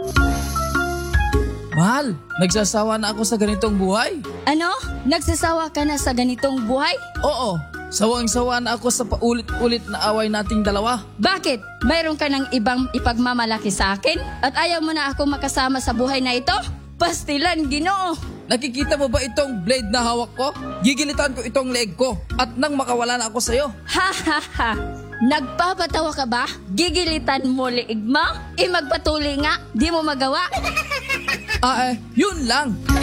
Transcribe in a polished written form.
Mahal, nagsasawa na ako sa ganitong buhay. Ano? Nagsasawa ka na sa ganitong buhay? Oo, sawang-sawa na ako sa paulit-ulit na away nating dalawa. Bakit? Mayroon ka ng ibang ipagmamalaki sa akin? At ayaw mo na ako makasama sa buhay na ito? Pastilan, Ginoo! Nakikita mo ba itong blade na hawak ko? Gigilitan ko itong leeg ko at nang makawala na ako sa'yo. Ha ha ha! Nagpapatawa ka ba? Gigilitan mo liig mo? Magpatuloy nga, di mo magawa. Yun lang.